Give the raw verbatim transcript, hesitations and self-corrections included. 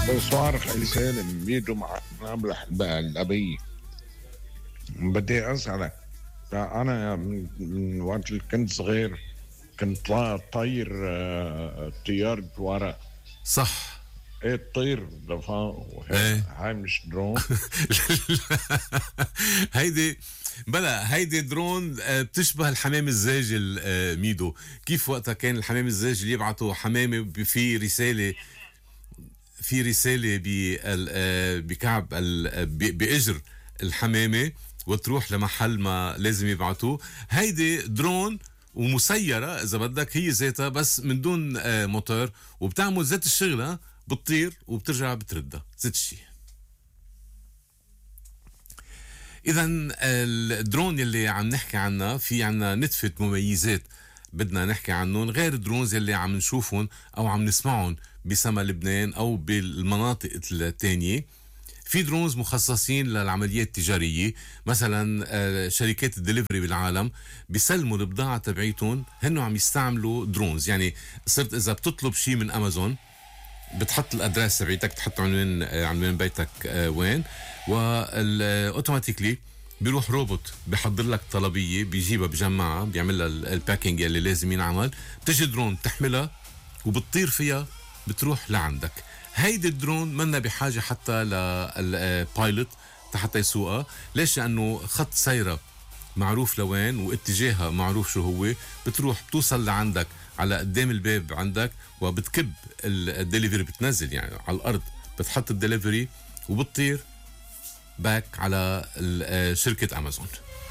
بصار خالي سالم بيده مع مبلح البقى الأبي. بدي أسألك، أنا من من وقت اللي كنت صغير كنت طا- طاير آه، طيارة ورق. صح. ايه الطير دفا ايه. هاي مش درون؟ هيدي بلا هيدي درون، آه، بتشبه الحمام الزاجل. آه، ميدو، كيف وقتها كان الحمام الزاجل يبعثوا حمامة ب- في رسالة في رسالة بال- آه، بكعب ال- آه، ب- بإجر الحمامة، وتروح لمحل ما لازم يبعتوه. هيدي درون ومسيرة إذا بدك، هي ذاتها بس من دون آه، موتور، وبتعمل ذات الشغلة، بتطير وبترجع بتردها ذات الشيء. إذا الدرون اللي عم نحكي عنها في عنا نتفة مميزات بدنا نحكي عنهم، غير الدرونز اللي عم نشوفهم أو عم نسمعهم بسما لبنان أو بالمناطق التانية. في درونز مخصصين للعمليات التجارية، مثلا آه، شركات الدليفري بالعالم بيسلموا البضاعة تبعيتهم هنو عم يستعملوا درونز. يعني صرت إذا بتطلب شيء من أمازون، بتحط الادريس تبعيتك، تحط عنوان آه، عنوان بيتك آه، وين، والاوتوماتيكلي بيروح روبوت بيحضر لك طلبيه، بيجيبها بجمعها، بيعمل لها الباكينج اللي لازم ينعمل، بتجي درون بتحملها وبتطير فيها، بتروح لعندك. هيدي الدرون منا بحاجه حتى للبايلوت حتى يسوقها. ليش؟ لانه خط سيرها معروف لوين واتجاهها معروف شو هو، بتروح بتوصل لعندك على قدام الباب عندك، وبتكب الدليفري، بتنزل يعني على الارض، بتحط الدليفري وبتطير باك على ال- آه، شركة امازون.